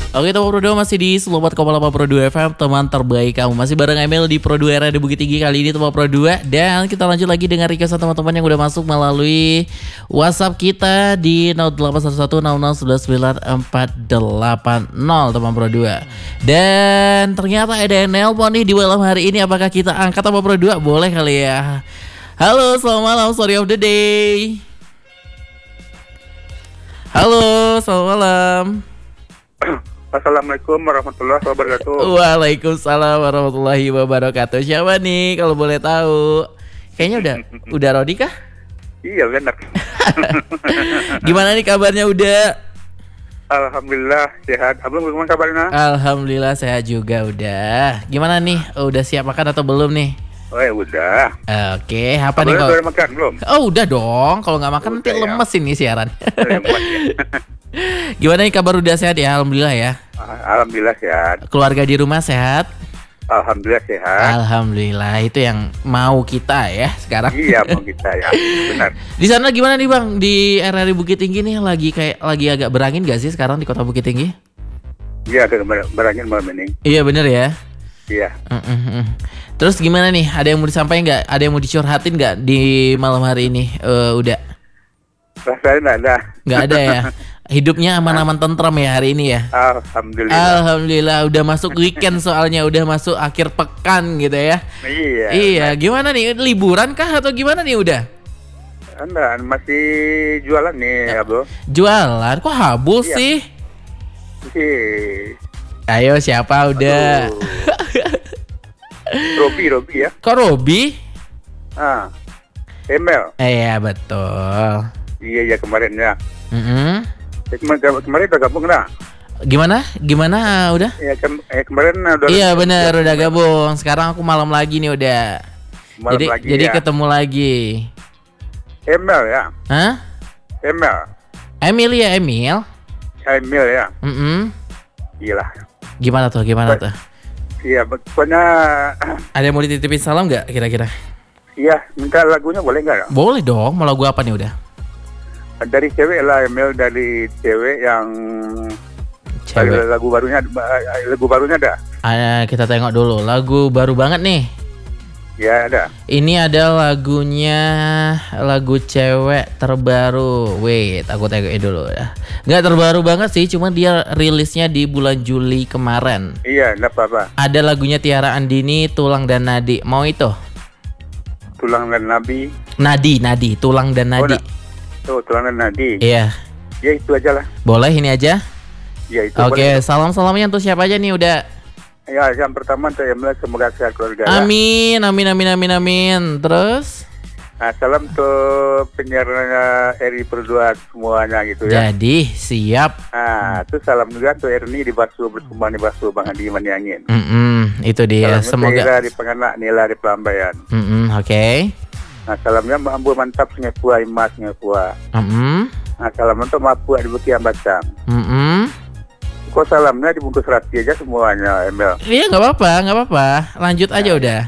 Oke, teman Pro 2 masih di 94,8 Pro 2 FM, teman terbaik kamu. Masih bareng Emil di Pro 2 era di Bukit Tinggi kali ini, teman Pro 2. Dan kita lanjut lagi dengan request teman-teman yang udah masuk melalui WhatsApp kita di 081110994880, teman Pro 2. Dan ternyata ada yang nelpon nih di malam hari ini. Apakah kita angkat, teman Pro 2? Boleh kali ya. Halo, selamat malam, story of the day. Halo, selamat malam. Assalamualaikum warahmatullahi wabarakatuh. Waalaikumsalam warahmatullahi wabarakatuh. Siapa nih kalau boleh tahu? Kayaknya udah Rodi kah? Iya benar. Gimana nih kabarnya udah? Alhamdulillah sehat. Abang bagaimana kabarnya? Alhamdulillah sehat juga udah. Gimana nih? Udah siap makan atau belum nih? Oh ya udah. Oke, apa nih Abang kalau? udah makan belum? Oh udah dong. Kalau nggak makan nanti Udah ya. lemes ini siaran. Yang kuat ya. Gimana nih kabar, udah sehat ya? Alhamdulillah ya. Alhamdulillah sehat. Keluarga di rumah sehat? Alhamdulillah sehat. Alhamdulillah, itu yang mau kita ya sekarang. Iya mau kita ya. Benar. Di sana gimana nih Bang? Di RRI Bukit Tinggi nih lagi agak berangin gak sih sekarang di Kota Bukit Tinggi? Iya ada berangin malam ini. Iya bener ya. Iya. Terus gimana nih? Ada yang mau disampaikan nggak? Ada yang mau dicurhatin nggak di malam hari ini? Udah. Rasanya Nggak ada ya. Hidupnya aman-aman tentram ya hari ini ya. Alhamdulillah. Alhamdulillah udah masuk weekend, soalnya udah masuk akhir pekan gitu ya. Iya. Iya. Gimana nih? Liburan kah atau gimana nih udah? Anda masih jualan nih ya bro? Jualan? Kok habul Iya. sih? Ayo siapa udah? Robi ya. Kok Robi? Emel. Iya betul. Iya kemarin ya. Kemarin udah gabung dah. Gimana udah? Ya kemarin udah. Iya bener udah gabung. Sekarang aku malam lagi nih udah. Malam lagi Jadi ya. ketemu lagi. Emel ya. Hah? Emel. Emil ya Emil. Emil ya. Gila. Gimana tuh? Iya pokoknya. Ada yang mau dititipin salam nggak kira-kira? Iya minta lagunya boleh nggak? Boleh dong. Mau lagu apa nih udah? Dari cewek lah Emil, dari cewek yang Cewek. lagu barunya ada. Kita tengok dulu. Lagu baru banget nih. Ya ada. Ini ada lagu cewek terbaru. Wait, aku tengok dulu ya. Nggak terbaru banget sih, cuma dia rilisnya di bulan Juli kemarin. Iya enggak apa-apa. Ada lagunya Tiara Andini, Tulang dan Nadi. Mau itu? Tulang dan Nabi. Nadi, Tulang dan Nadi. Tulang dan Nadi. Iya. Ya itu aja lah. Boleh ini aja? Ya itu. Oke, salam-salamnya untuk siapa aja nih udah? Ya yang pertama untuk Emil, semoga sehat keluarga. Amin. Terus? Nah, salam untuk penyiarnya RI Pro 2 semuanya gitu ya. Jadi siap. Nah, itu salam juga untuk Erni di Basu bersama di Basu Bang Adi Maniangin. Itu dia. Salam Semoga. di Pengenak Nila di Pelambayan. Oke. Nah, salamnya Mbak Ambu mantap Singapura Imas Singapura. Nah, salam untuk Mapu di Bukit Batang. Kok salamnya dibungkus rati aja semuanya, Emil? Iya nggak apa-apa. Lanjut aja udah.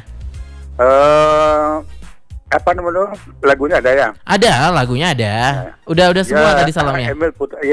Apa namanya lagunya ada ya? Ada lagunya ada. Udah semua tadi salamnya. Emil putar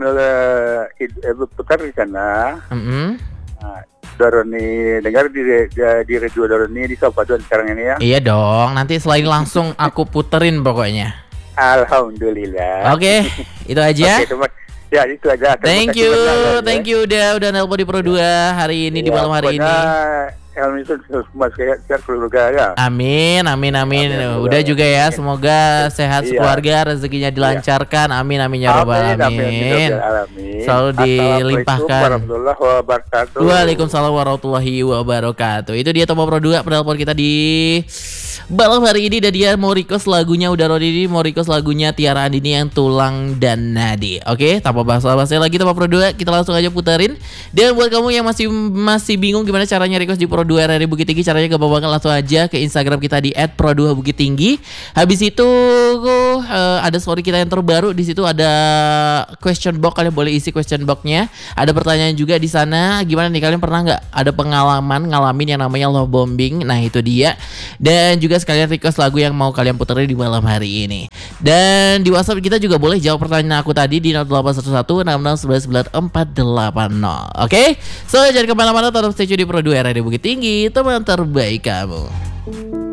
di sana. Nah, Doroni dengar di radio Doroni di Sopaduan sekarang ini ya. Iya dong. Nanti selain langsung aku puterin pokoknya. Alhamdulillah. Oke, itu aja. Ya itu aja. Thank you udah nelpon di Pro 2 hari ini di malam hari ini. Alhamdulillah semua sehat keluarga ya. Amin. Udah juga ya, semoga sehat sekeluarga, rezekinya dilancarkan. Amin ya rabbal alamin. Selalu dilimpahkan. Warahmatullahi wabarakatuh. Waalaikumsalam warahmatullahi wabarakatuh. Itu dia Tomo Pro 2 penelpon kita di malam hari ini. Dan dia mau request lagunya udah Rodi, mau request lagunya Tiara Andini yang Tulang dan Nadi. Oke, tanpa basa-basi lagi Tomo Pro 2, kita langsung aja puterin. Dan buat kamu yang masih bingung gimana caranya request di Pro Pro2 RRD Bukit Tinggi. Caranya gampang banget, langsung aja ke Instagram kita di @pro2bukittinggi. Habis itu ada story kita yang terbaru, di situ ada question box, kalian boleh isi question boxnya. Ada pertanyaan juga di sana. Gimana nih, kalian pernah nggak ada pengalaman ngalamin yang namanya love bombing? Nah itu dia. Dan juga sekalian request lagu yang mau kalian puterin di malam hari ini. Dan di WhatsApp kita juga boleh jawab pertanyaan aku tadi di 0811 Oke, so jangan kemana-mana, tetap stay tune di Pro2 RRD Bukit Tinggi, teman terbaik kamu.